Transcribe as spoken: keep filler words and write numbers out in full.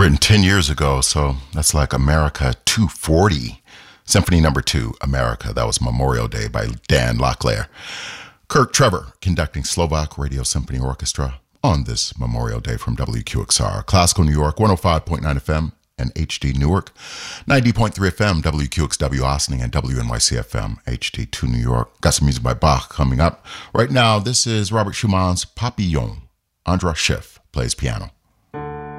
Written ten years ago, so that's like America two forty. Symphony number two, America. That was Memorial Day by Dan Locklear. Kirk Trevor conducting Slovak Radio Symphony Orchestra on this Memorial Day from W Q X R. Classical New York, one oh five point nine F M and H D Newark, ninety point three F M, W Q X W Ossining, and W N Y C F M, H D two New York. Got some music by Bach coming up. Right now, this is Robert Schumann's Papillon. Andras Schiff plays piano.